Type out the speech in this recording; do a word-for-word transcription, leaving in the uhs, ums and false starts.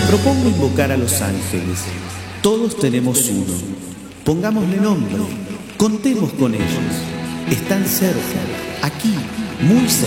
Propongo invocar a los ángeles. Todos tenemos uno. Pongámosle nombre. Contemos con ellos. Están cerca, aquí, muy cerca.